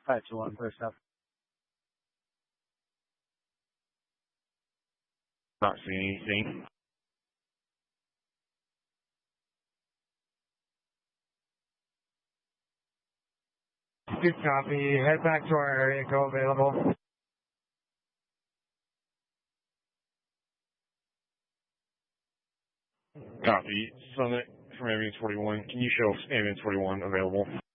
521, clear south. Not seeing anything. Good copy. Head back to our area. Go available. Copy. Summit from ambulance 41. Can you show ambulance 41 available?